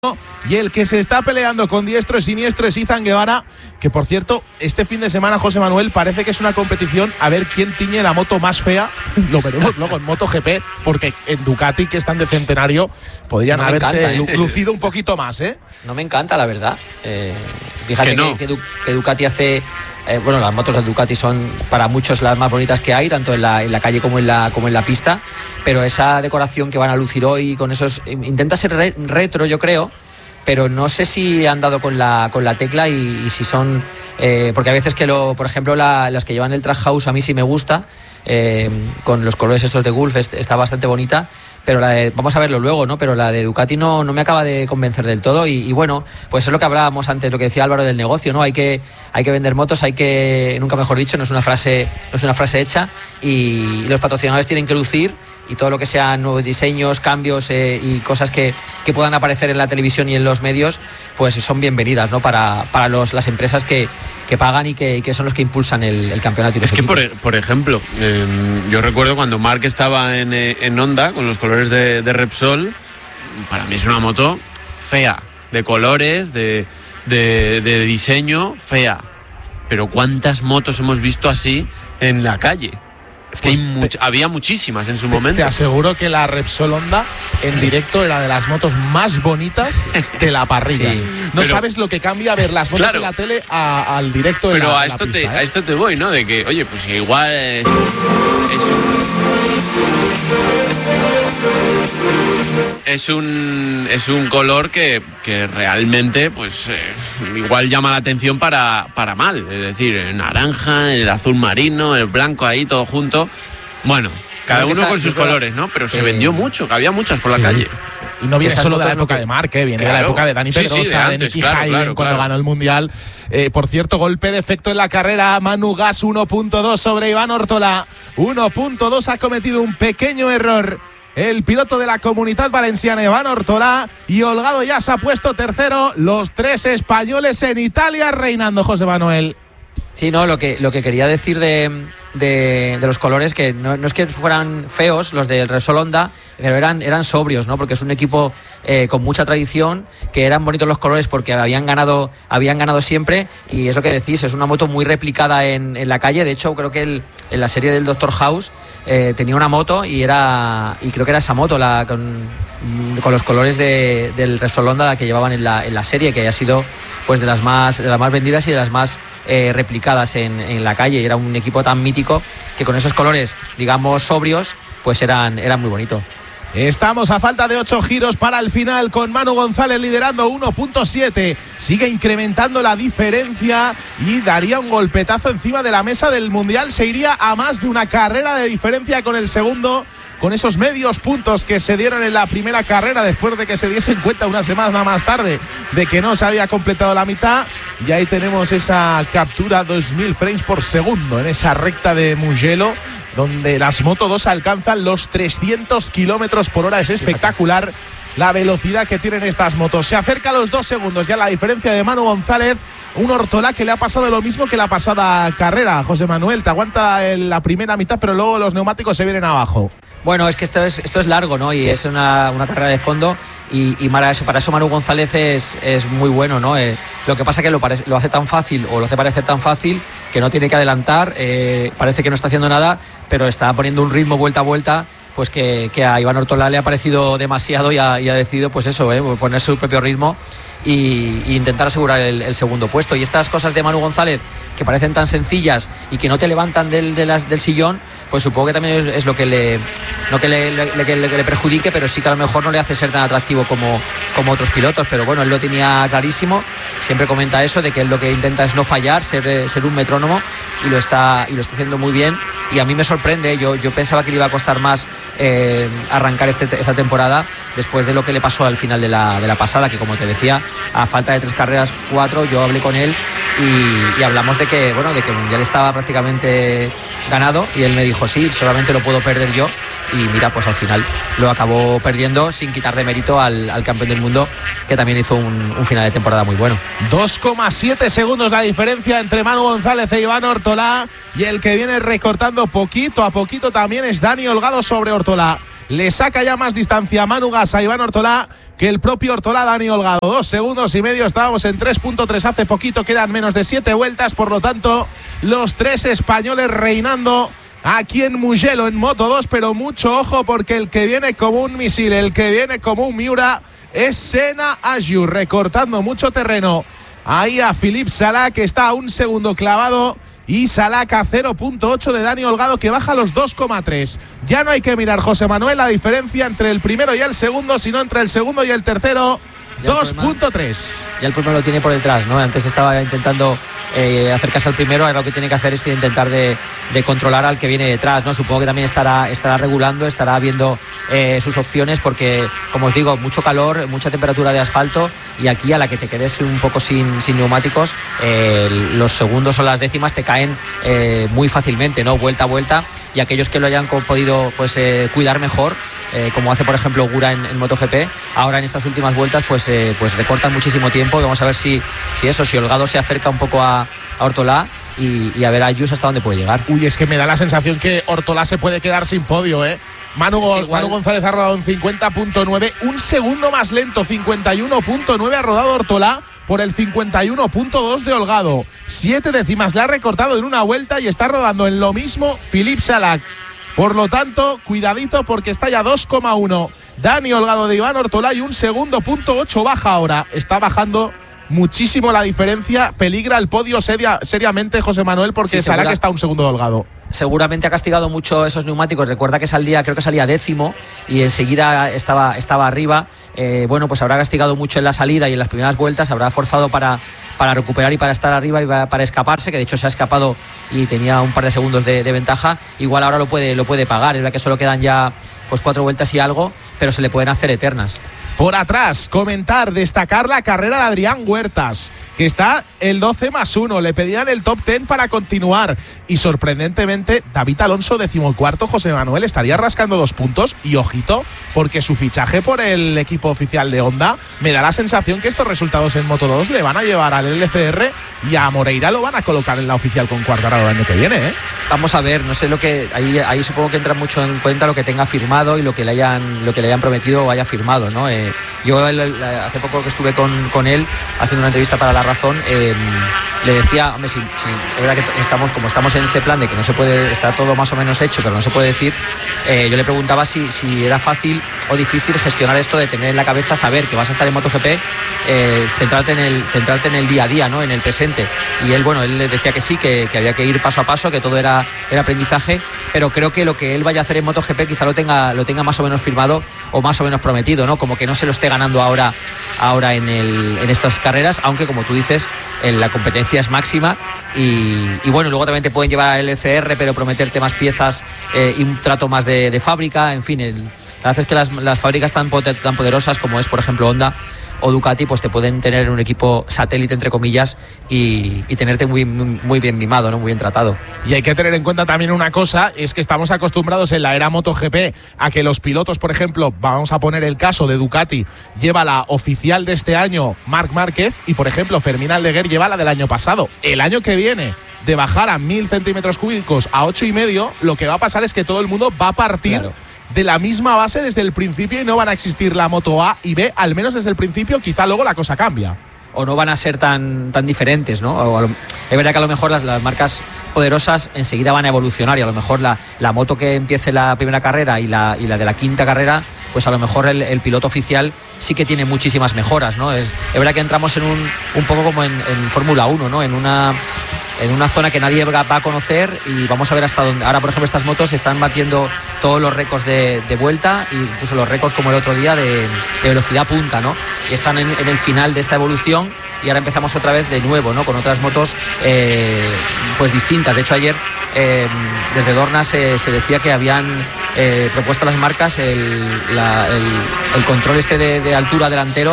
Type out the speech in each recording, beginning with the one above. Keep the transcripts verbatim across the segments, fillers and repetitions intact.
Y el que se está peleando con diestro y siniestro es Izan Guevara, que por cierto, este fin de semana, José Manuel, parece que es una competición a ver quién tiñe la moto más fea. Lo veremos luego en MotoGP, porque en Ducati, que están de centenario, podrían no haberse encanta, ¿eh? lucido un poquito más, ¿eh? No me encanta, la verdad. Eh, fíjate que, no. que, que, que Ducati hace… Eh, bueno, las motos de Ducati son para muchos las más bonitas que hay, tanto en la, en la calle como en la, como en la pista, pero esa decoración que van a lucir hoy con esos… Intenta ser re, retro, yo creo, pero no sé si han dado con la, con la tecla y, y si son… Eh, porque a veces que, lo, por ejemplo, la, las que llevan el Track House a mí sí me gusta, eh, con los colores estos de Gulf, está bastante bonita, pero la de, vamos a verlo luego, ¿no? Pero la de Ducati no, no me acaba de convencer del todo y, y bueno, pues es lo que hablábamos antes, lo que decía Álvaro del negocio, ¿no? Hay que, hay que vender motos, hay que, nunca mejor dicho, no es una frase, no es una frase hecha, y los patrocinadores tienen que lucir, y todo lo que sean nuevos diseños, cambios eh, y cosas que, que puedan aparecer en la televisión y en los medios, pues son bienvenidas, ¿no? Para, para los, las empresas que, que pagan y que, y que son los que impulsan el, el campeonato. Y los es que, por, por ejemplo, eh, yo recuerdo cuando Marc estaba en, en Honda con los colores de, de Repsol, para mí es una moto fea, de colores, de, de, de diseño, fea. Pero ¿cuántas motos hemos visto así en la calle? Es que pues hay much- te, había muchísimas en su te, momento. Te aseguro que la Repsol Honda en directo era de las motos más bonitas de la parrilla. Sí, no pero, sabes lo que cambia ver las motos claro, en la tele a, al directo de pero la, a esto la te, pista, ¿eh? a esto te voy, ¿no? De que, oye, pues igual es, es un es un es un color que, que realmente pues eh, igual llama la atención para, para mal, es decir, el naranja, el azul marino, el blanco ahí todo junto. Bueno, cada uno esa, con sus colores, ¿no? Pero eh, se vendió mucho, que había muchas por sí. la calle. Y no viene solo de la época que... de Marc, ¿eh? Viene claro. de la época de Dani Pedrosa, sí, sí, de, antes, de Nicky claro, Hayden claro, cuando claro. ganó el Mundial. Eh, por cierto, golpe de efecto en la carrera. Manu Gas uno punto dos sobre Iván Ortola. uno punto dos ha cometido un pequeño error el piloto de la Comunitat Valenciana, Iván Ortola, y Holgado ya se ha puesto tercero. Los tres españoles en Italia reinando, José Manuel. Sí, no, lo que, lo que quería decir de, de, de los colores, que no, no es que fueran feos los del Repsol Honda, pero eran, eran sobrios, ¿no? Porque es un equipo eh, con mucha tradición, que eran bonitos los colores porque habían ganado, habían ganado siempre, y es lo que decís, es una moto muy replicada en, en la calle. De hecho, creo que el, en la serie del doctor House eh, tenía una moto y era y creo que era esa moto la con, con los colores de, del Repsol Honda la que llevaban en la, en la serie, que ha sido pues de las más de las más vendidas y de las más eh, replicadas en, en la calle. Y era un equipo tan mítico que con esos colores, digamos, sobrios, pues eran, eran muy bonitos. Estamos a falta de ocho giros para el final, con Manu González liderando uno punto siete. Sigue incrementando la diferencia y daría un golpetazo encima de la mesa del Mundial. Se iría a más de una carrera de diferencia con el segundo, con esos medios puntos que se dieron en la primera carrera después de que se diesen cuenta una semana más tarde de que no se había completado la mitad. Y ahí tenemos esa captura, dos mil frames por segundo en esa recta de Mugello, donde las Moto dos alcanzan los trescientos kilómetros por hora. Es espectacular la velocidad que tienen estas motos. Se acerca a los dos segundos ya la diferencia de Manu González. Un Ortola que le ha pasado lo mismo que la pasada carrera. José Manuel, te aguanta en la primera mitad, pero luego los neumáticos se vienen abajo. Bueno, es que esto es, esto es largo, ¿no? Y es una, una carrera de fondo, y, y para eso, para eso Manu González es, es muy bueno, ¿no? Eh, lo que pasa es que lo, parece, lo hace tan fácil, o lo hace parecer tan fácil, que no tiene que adelantar, eh, parece que no está haciendo nada, pero está poniendo un ritmo vuelta a vuelta, pues que, que a Iván Ortola le ha parecido demasiado y ha, y ha decidido, pues eso, eh, poner su propio ritmo y, y intentar asegurar el, el segundo puesto. Y estas cosas de Manu González, que parecen tan sencillas y que no te levantan del, de las, del sillón, pues supongo que también es, es lo que le no que le, le, le, le, le perjudique, pero sí que a lo mejor no le hace ser tan atractivo como, como otros pilotos. Pero bueno, él lo tenía clarísimo, siempre comenta eso, de que él lo que intenta es no fallar, ser, ser un metrónomo, y lo está y lo está haciendo muy bien. Y a mí me sorprende, yo, yo pensaba que le iba a costar más eh, arrancar este, esta temporada, después de lo que le pasó al final de la, de la pasada, que como te decía, a falta de tres carreras, cuatro, yo hablé con él y, y hablamos de que, bueno, de que el Mundial estaba prácticamente ganado, y él me dijo, sí, solamente lo puedo perder yo. Y mira, pues al final lo acabó perdiendo, sin quitar de mérito al, al campeón del mundo, que también hizo un, un final de temporada muy bueno. dos coma siete segundos la diferencia entre Manu González e Iván Ortola, y el que viene recortando poquito a poquito también es Dani Holgado sobre Ortola. le saca ya más distancia a Manu Gasa a Iván Ortolá que el propio Ortolá Dani Holgado. Dos segundos y medio, estábamos en tres punto tres hace poquito, quedan menos de siete vueltas, por lo tanto los tres españoles reinando aquí en Mugello en Moto dos, pero mucho ojo porque el que viene como un misil, el que viene como un Miura es Senna Agiu, recortando mucho terreno ahí a Philippe Salah, que está a un segundo clavado, y Salah a cero punto ocho de Dani Holgado, que baja a los dos coma tres. Ya no hay que mirar, José Manuel, la diferencia entre el primero y el segundo, sino entre el segundo y el tercero, dos punto tres. Ya el primero lo tiene por detrás, ¿no? Antes estaba intentando eh, acercarse al primero, ahora lo que tiene que hacer es intentar de, de controlar al que viene detrás, ¿no? Supongo que también estará, estará regulando, estará viendo eh, sus opciones, porque, como os digo, mucho calor, mucha temperatura de asfalto, y aquí a la que te quedes un poco sin, sin neumáticos, eh, los segundos o las décimas te caen eh, muy fácilmente, ¿no? Vuelta a vuelta, y aquellos que lo hayan podido pues eh, cuidar mejor, Eh, como hace por ejemplo Gura en, en MotoGP, ahora en estas últimas vueltas pues, eh, pues recortan muchísimo tiempo, y vamos a ver si, si eso, si Holgado se acerca un poco a, a Ortolá y, y a ver a Agiu hasta dónde puede llegar. Uy, es que me da la sensación que Ortolá se puede quedar sin podio, ¿eh? Manu, es que igual... Manu González ha rodado en cincuenta punto nueve, un segundo más lento, cincuenta y uno punto nueve ha rodado Ortolá por el cincuenta y uno punto dos de Holgado. Siete décimas le ha recortado en una vuelta y está rodando en lo mismo Philippe Salah. Por lo tanto, cuidadito porque está ya dos coma uno Dani Holgado de Iván Ortolá, y un segundo punto ocho baja ahora. Está bajando muchísimo la diferencia, peligra el podio seria, seriamente, José Manuel, porque sí, Salah que está un segundo de Holgado. Seguramente ha castigado mucho esos neumáticos. Recuerda que salía, creo que salía décimo y enseguida estaba, estaba arriba. Eh, bueno, pues habrá castigado mucho en la salida y en las primeras vueltas, habrá forzado para, para recuperar y para estar arriba y para, para escaparse, que de hecho se ha escapado y tenía un par de segundos de, de ventaja. Igual ahora lo puede, lo puede pagar. Es verdad que solo quedan ya pues cuatro vueltas y algo, pero se le pueden hacer eternas. Por atrás, comentar, destacar la carrera de Adrián Huertas, que está el doce más uno. Le pedían el top diez para continuar. Y sorprendentemente, David Alonso, decimocuarto, José Manuel, estaría rascando dos puntos. Y ojito, porque su fichaje por el equipo oficial de Honda, me da la sensación que estos resultados en Moto dos le van a llevar al L C R, y a Moreira lo van a colocar en la oficial con Quartararo el año que viene, ¿eh? Vamos a ver, no sé lo que. Ahí, ahí supongo que entra mucho en cuenta lo que tenga firmado y lo que le hayan, lo que le hayan prometido o haya firmado, ¿no? Eh, Yo el, el, hace poco que estuve con, con él haciendo una entrevista para La Razón, eh, le decía, hombre, si, si es verdad que estamos, como estamos en este plan de que no se puede, está todo más o menos hecho, pero no se puede decir, eh, yo le preguntaba si, si era fácil o difícil gestionar esto de tener en la cabeza, saber que vas a estar en MotoGP, eh, centrarte en el centrarte en el día a día, ¿no? En el presente. Y él, bueno, él le decía que sí, que, que había que ir paso a paso, que todo era, era aprendizaje, pero creo que lo que él vaya a hacer en MotoGP quizá lo tenga, lo tenga más o menos firmado o más o menos prometido, ¿no? Como que no se lo esté ganando ahora, ahora en, el, en estas carreras, aunque como tú dices, en la competencia es máxima y, y bueno, luego también te pueden llevar al L C R, pero prometerte más piezas eh, y un trato más de, de fábrica, en fin, el, la verdad es que las, las fábricas tan, tan poderosas como es, por ejemplo, Honda o Ducati, pues te pueden tener en un equipo satélite, entre comillas, y, y tenerte muy, muy, muy bien mimado, ¿no? Muy bien tratado. Y hay que tener en cuenta también una cosa, es que estamos acostumbrados en la era MotoGP a que los pilotos, por ejemplo, vamos a poner el caso de Ducati, lleva la oficial de este año Marc Márquez, y por ejemplo Fermín Aldeguer lleva la del año pasado. El año que viene, de bajar a mil centímetros cúbicos a ocho y medio, lo que va a pasar es que todo el mundo va a partir, claro, de la misma base desde el principio, y no van a existir la moto A y B, al menos desde el principio. Quizá luego la cosa cambia. O no van a ser tan, tan diferentes, ¿no? O, es verdad que a lo mejor las, las marcas poderosas enseguida van a evolucionar, y a lo mejor la, la moto que empiece la primera carrera y la, y la de la quinta carrera, pues a lo mejor el, el piloto oficial sí que tiene muchísimas mejoras, ¿no? Es, es verdad que entramos en un, un poco como en, en Fórmula uno, ¿no? En una... en una zona que nadie va a conocer, y vamos a ver hasta dónde. Ahora, por ejemplo, estas motos están batiendo todos los récords de, de vuelta, e incluso los récords como el otro día de, de velocidad punta, ¿no? Y están en, en el final de esta evolución, y ahora empezamos otra vez de nuevo, ¿no? Con otras motos eh, pues distintas. De hecho, ayer eh, desde Dorna se, se decía que habían eh, propuesto a las marcas el, la, el, el control este de, de altura delantero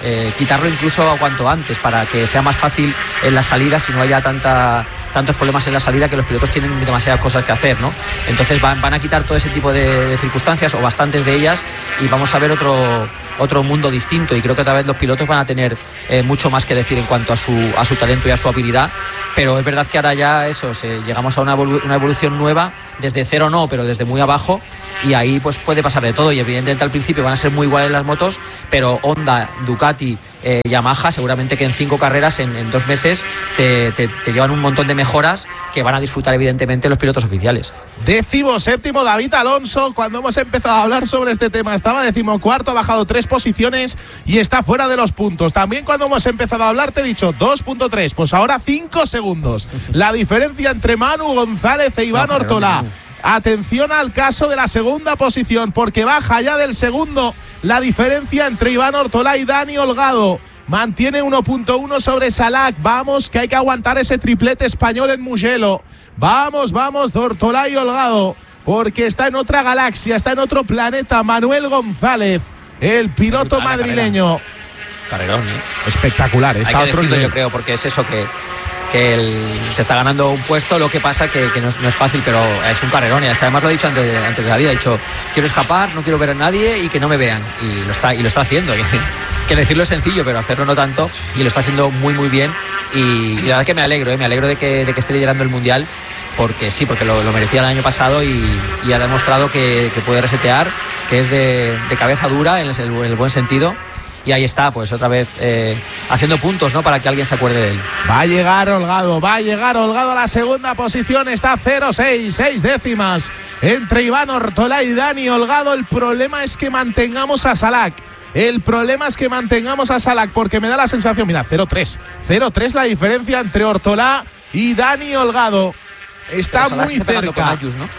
eh, quitarlo incluso a cuanto antes para que sea más fácil en las salidas y no haya tanta, tantos problemas en la salida, que los pilotos tienen demasiadas cosas que hacer, ¿no? Entonces van, van a quitar todo ese tipo de, de circunstancias o bastantes de ellas y vamos a ver otro, otro mundo distinto, y creo que otra vez los pilotos van a tener eh, mucho más que decir en cuanto a su, a su talento y a su habilidad, pero es verdad que ahora ya eso, se, llegamos a una, evolu- una evolución nueva, desde cero no, pero desde muy abajo, y ahí pues puede pasar de todo, y evidentemente al principio van a ser muy iguales las motos, pero Honda, Ducati, eh, Yamaha seguramente que en cinco carreras, en, en dos meses te, te, te llevan un montón de mejoras que van a disfrutar evidentemente los pilotos oficiales. Décimo séptimo David Alonso. Cuando hemos empezado a hablar sobre este tema estaba decimocuarto, ha bajado tres posiciones y está fuera de los puntos. También cuando hemos empezado a hablar te he dicho dos punto tres, pues ahora cinco segundos. La diferencia entre Manu González e Iván no, Ortolá. Atención al caso de la segunda posición, porque baja ya del segundo la diferencia entre Iván Ortolá y Dani Holgado. Mantiene uno punto uno sobre Salak. Vamos, que hay que aguantar ese triplete español en Mugello. Vamos, vamos, de Ortolá y Holgado, porque está en otra galaxia, está en otro planeta. Manuel González, el piloto brutal, madrileño. Carrerón, ¿eh? Espectacular. Está hay que otro decirlo, nivel. yo creo, porque es eso que... que el, se está ganando un puesto, lo que pasa que, que no, es, no es fácil, pero es un carrerón, y es que además lo he dicho antes, antes de salir, ha dicho quiero escapar, no quiero ver a nadie y que no me vean, y lo está, y lo está haciendo, que, que decirlo es sencillo, pero hacerlo no tanto, y lo está haciendo muy muy bien, y, y la verdad que me alegro, ¿eh? me alegro de que, de que esté liderando el Mundial, porque sí, porque lo, lo merecía el año pasado y, y ha demostrado que, que puede resetear, que es de, de cabeza dura en el, en el buen sentido. Y ahí está, pues otra vez eh, haciendo puntos, ¿no? Para que alguien se acuerde de él. Va a llegar Holgado, va a llegar Holgado a la segunda posición. Está cero seis, seis décimas entre Iván Ortolá y Dani Holgado. El problema es que mantengamos a Salak. El problema es que mantengamos a Salak, porque me da la sensación, mira, cero tres. cero tres la diferencia entre Ortolá y Dani Holgado. Está muy está cerca. Con Ayus, ¿no?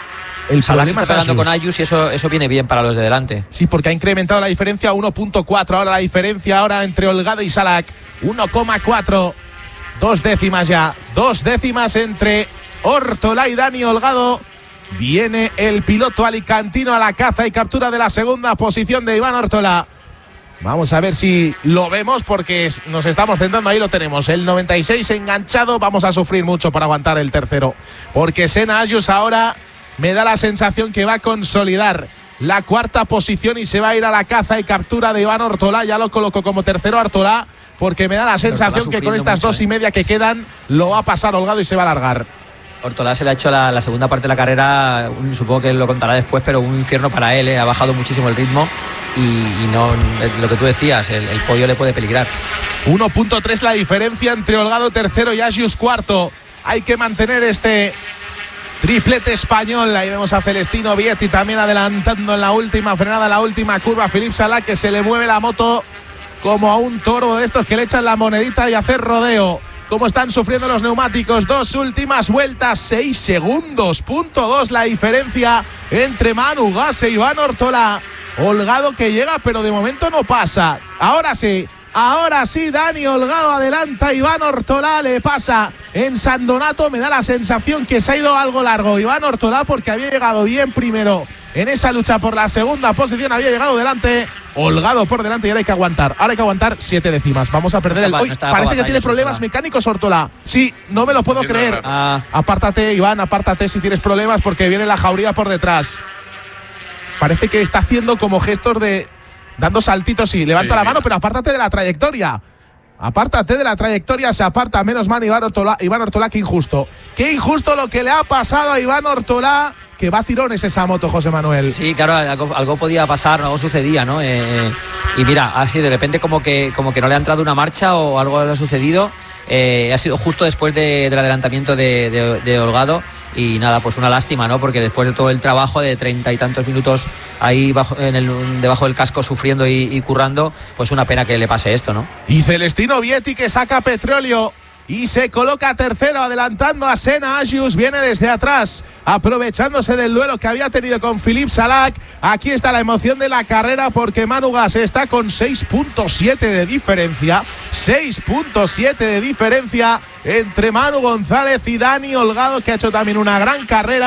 El Salak problema está pegando Ayus. con Ayus y eso, eso viene bien para los de delante. Sí, porque ha incrementado la diferencia a uno punto cuatro. Ahora la diferencia ahora entre Holgado y Salak, uno coma cuatro. Dos décimas ya. Dos décimas entre Ortolá y Dani Holgado. Viene el piloto alicantino a la caza y captura de la segunda posición de Iván Ortolá. Vamos a ver si lo vemos, porque nos estamos centrando, ahí lo tenemos, el noventa y seis enganchado. Vamos a sufrir mucho para aguantar el tercero, porque Senna Ayus ahora me da la sensación que va a consolidar la cuarta posición y se va a ir a la caza y captura de Iván Ortolá. Ya lo coloco como tercero Ortolá, porque me da la sensación que con estas mucho, dos y media que quedan lo va a pasar Holgado y se va a alargar. Ortolá se le ha hecho la, la segunda parte de la carrera, un, supongo que él lo contará después, pero un infierno para él, ¿eh? Ha bajado muchísimo el ritmo y, y no, lo que tú decías, el, el podio le puede peligrar. uno punto tres la diferencia entre Holgado tercero y Ayus cuarto. Hay que mantener este triplete español. Ahí vemos a Celestino Vietti también adelantando en la última frenada, la última curva. Philippe Salak, que se le mueve la moto como a un toro de estos que le echan la monedita y hacer rodeo. Cómo están sufriendo los neumáticos. Dos últimas vueltas, seis segundos, punto dos la diferencia entre Manu Gas e Iván Ortolá. Holgado que llega, pero de momento no pasa. Ahora sí. Ahora sí, Dani Holgado adelanta a Iván Ortolá, le pasa en San Donato. Me da la sensación que se ha ido algo largo Iván Ortolá, porque había llegado bien primero en esa lucha por la segunda posición, había llegado delante, Holgado por delante, y ahora hay que aguantar, ahora hay que aguantar siete décimas. Vamos a perder no el... Hoy, no parece que tiene problemas Ortolá. mecánicos Ortolá. Sí, no me lo puedo creer. Ah. Apártate, Iván, apártate si tienes problemas, porque viene la jauría por detrás. Parece que está haciendo como gestos de... dando saltitos y levanta sí, la mano, pero apártate de la trayectoria. Apártate de la trayectoria, se aparta. Menos mal Iván Ortolá, Iván Ortolá, qué injusto. Qué injusto lo que le ha pasado a Iván Ortolá, que va a tirones esa moto, José Manuel. Sí, claro, algo, algo podía pasar, algo sucedía, ¿no? Eh, y mira, así de repente como que, como que no le ha entrado una marcha o algo le ha sucedido. Eh, ha sido justo después de, del adelantamiento de, de, de Holgado. Y nada, pues una lástima, ¿no? Porque después de todo el trabajo de treinta y tantos minutos ahí bajo, en el, debajo del casco sufriendo y, y currando, pues una pena que le pase esto, ¿no? Y Celestino Vietti, que saca petróleo y se coloca tercero, adelantando a Senna Ayus. Viene desde atrás, aprovechándose del duelo que había tenido con Philippe Salak. Aquí está la emoción de la carrera, porque Manu Gas está con seis punto siete de diferencia. seis punto siete de diferencia entre Manu González y Dani Holgado, que ha hecho también una gran carrera.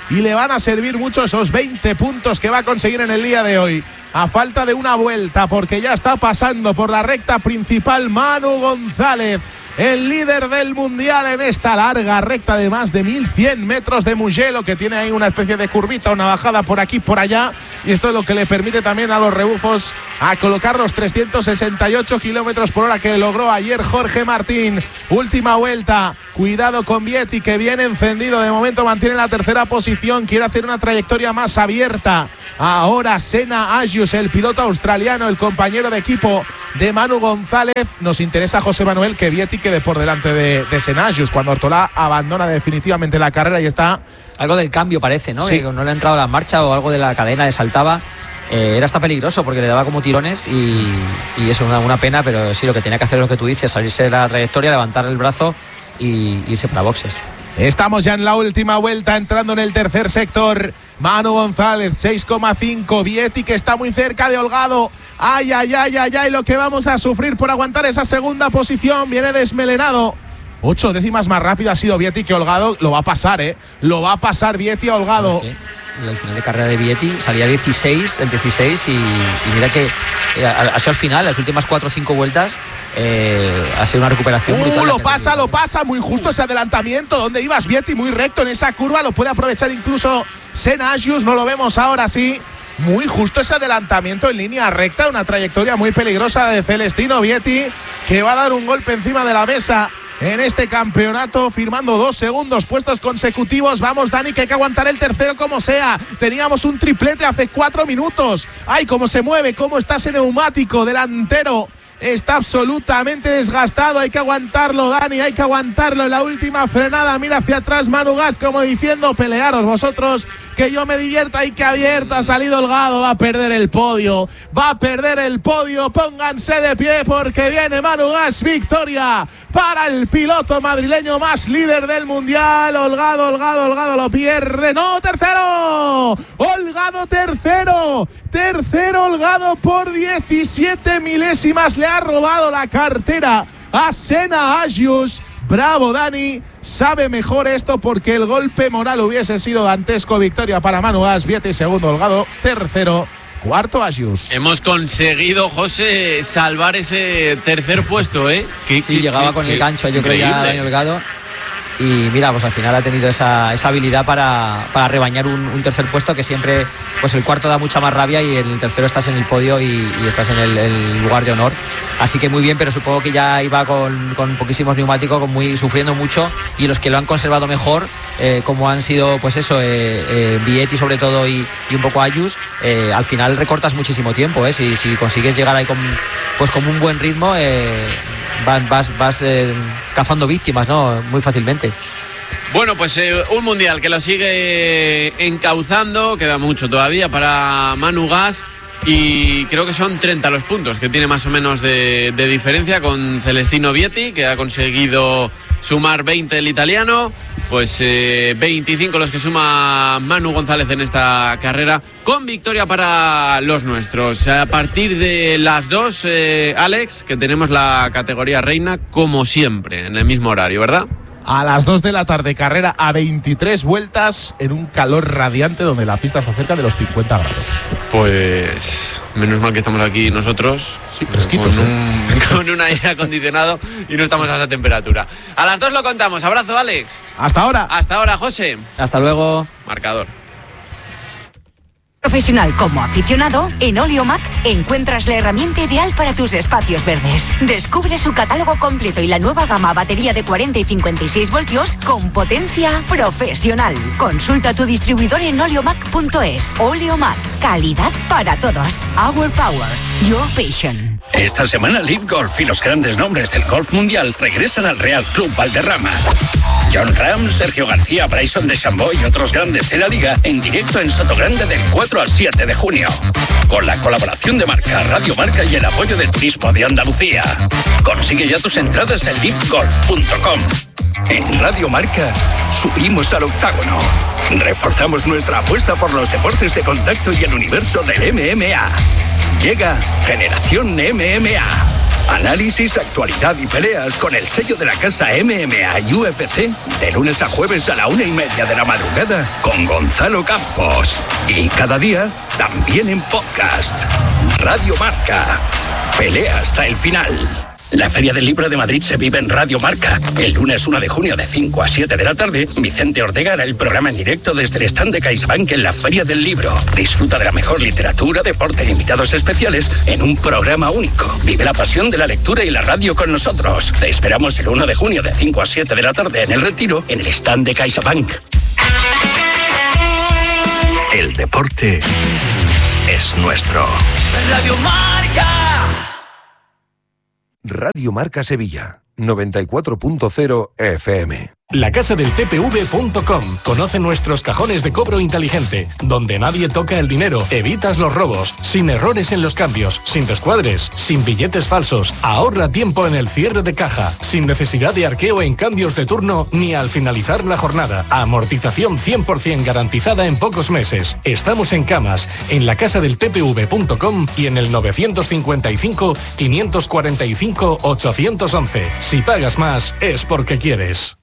y le van a servir mucho esos veinte puntos que va a conseguir en el día de hoy. A falta de una vuelta, porque ya está pasando por la recta principal Manu González, el líder del mundial en esta larga recta de más de mil cien metros de Mugello, que tiene ahí una especie de curvita, una bajada por aquí, por allá, y esto es lo que le permite también a los rebufos a colocar los trescientos sesenta y ocho kilómetros por hora que logró ayer Jorge Martín. Última vuelta, cuidado con Vietti, que viene encendido, de momento mantiene la tercera posición, quiere hacer una trayectoria más abierta. Ahora Senna Agius, el piloto australiano, el compañero de equipo de Manu González. Nos interesa, José Manuel, que Vietti quede por delante de, de Senna Agius cuando Ortolá abandona definitivamente la carrera y está... Algo del cambio parece, ¿no? Sí. Que no le ha entrado la marcha o algo de la cadena le saltaba. Eh, era hasta peligroso porque le daba como tirones y, y es una, una pena, pero sí, lo que tenía que hacer es lo que tú dices, salirse de la trayectoria, levantar el brazo y irse para boxes. Estamos ya en la última vuelta, entrando en el tercer sector. Manu González, seis coma cinco. Vietti, que está muy cerca de Holgado. Ay, ay, ay, ay, ay, lo que vamos a sufrir por aguantar esa segunda posición. Viene desmelenado. Ocho décimas más rápido ha sido Vietti que Holgado. Lo va a pasar, ¿eh? Lo va a pasar Vietti a Holgado. No, es que el final de carrera de Vietti salía dieciséis, el dieciséis y, y mira que eh, ha sido al final, las últimas cuatro o cinco vueltas eh, ha sido una recuperación uh, brutal. Lo pasa, lo pasa, muy justo ese adelantamiento. ¿Dónde ibas, Vietti? Muy recto en esa curva, lo puede aprovechar incluso Senna Agius, no lo vemos ahora, sí. Muy justo ese adelantamiento en línea recta, una trayectoria muy peligrosa de Celestino Vietti, que va a dar un golpe encima de la mesa en este campeonato, firmando dos segundos puestos consecutivos. Vamos, Dani, que hay que aguantar el tercero como sea. Teníamos un triplete hace cuatro minutos. Ay, cómo se mueve, cómo está ese neumático delantero. Está absolutamente desgastado, hay que aguantarlo, Dani, hay que aguantarlo en la última frenada. Mira hacia atrás Manu Gas, como diciendo, pelearos vosotros, que yo me divierto. Hay que abierto, ha salido Holgado, va a perder el podio, va a perder el podio. Pónganse de pie porque viene Manu Gas, victoria para el piloto madrileño más líder del mundial. Holgado, Holgado, Holgado lo pierde, no, tercero, Holgado tercero, tercero Holgado por diecisiete milésimas. Le ha robado la cartera a Senna Agius. Bravo, Dani, sabe mejor esto porque el golpe moral hubiese sido dantesco. Victoria para Manu Gas, Vietti segundo, Holgado tercero, cuarto Agius. Hemos conseguido, José, salvar ese tercer puesto, ¿eh? Que, sí, que, llegaba que, con el gancho, yo increíble. Creo ya Dani Holgado. Y mira, pues al final ha tenido esa, esa habilidad para, para rebañar un, un tercer puesto, que siempre, pues el cuarto da mucha más rabia y en el tercero estás en el podio y, y estás en el, el lugar de honor. Así que muy bien, pero supongo que ya iba con, con poquísimos neumáticos, con muy, sufriendo mucho, y los que lo han conservado mejor, eh, como han sido, pues eso, eh, eh, Vietti sobre todo y, y un poco Agius, eh, al final recortas muchísimo tiempo, eh, si, si consigues llegar ahí con, pues con un buen ritmo, eh, vas, vas, vas eh, cazando víctimas, ¿no? Muy fácilmente. Bueno, pues eh, un mundial que lo sigue encauzando, queda mucho todavía para Manu Gas y creo que son treinta los puntos que tiene más o menos de, de diferencia con Celestino Vietti, que ha conseguido sumar veinte el italiano, pues eh, veinticinco los que suma Manu González en esta carrera, con victoria para los nuestros. A partir de las dos, eh, Alex, que tenemos la categoría reina como siempre, en el mismo horario, ¿verdad? A las dos de la tarde, carrera a veintitrés vueltas en un calor radiante donde la pista está cerca de los cincuenta grados. Pues menos mal que estamos aquí nosotros, sí, fresquitos, con, ¿eh? un, con un aire acondicionado y no estamos a esa temperatura. A las dos lo contamos. Abrazo, Alex. Hasta ahora. Hasta ahora, José. Hasta luego. Marcador. Profesional como aficionado, en Oleomac encuentras la herramienta ideal para tus espacios verdes. Descubre su catálogo completo y la nueva gama batería de cuarenta y cincuenta y seis voltios con potencia profesional. Consulta a tu distribuidor en oleomac punto es. Oleomac, calidad para todos. Our power, your passion. Esta semana Live Golf y los grandes nombres del golf mundial regresan al Real Club Valderrama. John Ram, Sergio García, Bryson DeChambeau y otros grandes de la liga en directo en Sotogrande del cuatro al siete de junio. Con la colaboración de Marca, Radio Marca y el apoyo del Turismo de Andalucía. Consigue ya tus entradas en live golf punto com. En Radio Marca subimos al octágono. Reforzamos nuestra apuesta por los deportes de contacto y el universo del M M A. Llega Generación M M A Análisis, actualidad y peleas con el sello de la casa M M A y U F C. De lunes a jueves a la una y media de la madrugada con Gonzalo Campos. Y cada día también en podcast. Radio Marca. Pelea hasta el final. La Feria del Libro de Madrid se vive en Radio Marca. El lunes uno de junio de cinco a siete de la tarde, Vicente Ortega hará el programa en directo desde el stand de CaixaBank en la Feria del Libro. Disfruta de la mejor literatura, deporte e invitados especiales en un programa único. Vive la pasión de la lectura y la radio con nosotros. Te esperamos el uno de junio de cinco a siete de la tarde en El Retiro, en el stand de CaixaBank. El deporte es nuestro. Radio Marca. Radio Marca Sevilla, noventa y cuatro punto cero F M. La casa del T P V punto com. Conoce nuestros cajones de cobro inteligente, donde nadie toca el dinero, evitas los robos, sin errores en los cambios, sin descuadres, sin billetes falsos, ahorra tiempo en el cierre de caja, sin necesidad de arqueo en cambios de turno ni al finalizar la jornada, amortización cien por ciento garantizada en pocos meses. Estamos en Camas, en la casa del T P V punto com y en el novecientos cincuenta y cinco, quinientos cuarenta y cinco, ochocientos once. Si pagas más, es porque quieres.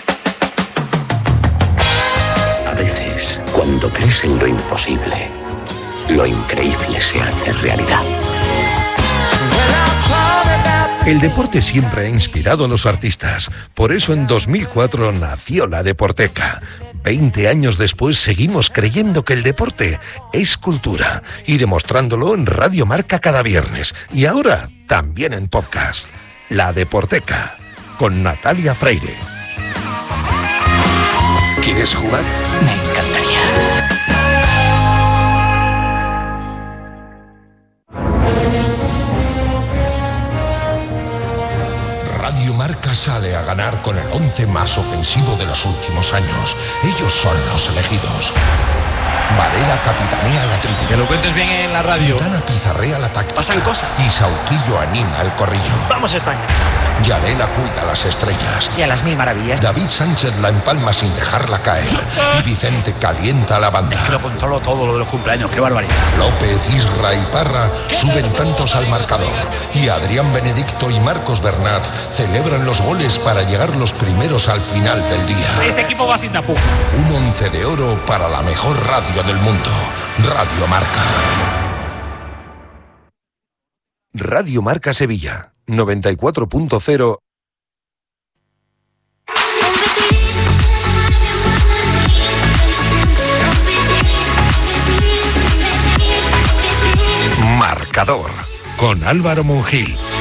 A veces, cuando crees en lo imposible, lo increíble se hace realidad. El deporte siempre ha inspirado a los artistas. Por eso en dos mil cuatro nació la Deporteca. Veinte años después seguimos creyendo que el deporte es cultura y demostrándolo en Radio Marca cada viernes. Y ahora también en podcast. La Deporteca, con Natalia Freire. ¿Quieres jugar? Me encantaría. Radio Marca sale a ganar con el once más ofensivo de los últimos años. Ellos son los elegidos. Varela capitanea la tribu. Que lo cuentes bien en la radio. Quintana pizarrea la táctica. Pasan cosas. Y Sauquillo anima el corrillo. Vamos España. Yalela cuida las estrellas. Y a las mil maravillas. David Sánchez la empalma sin dejarla caer. Y Vicente calienta la banda. Es que lo controlo todo lo de los cumpleaños. Qué barbaridad. López, Isra y Parra suben tantos al marcador. Y Adrián Benedicto y Marcos Bernat celebran los goles para llegar los primeros al final del día. Este equipo va sin tapujo. Un once de oro para la mejor radio del mundo. Radio Marca. Radio Marca Sevilla, noventa y cuatro punto cero. Marcador, con Álvaro Monjil.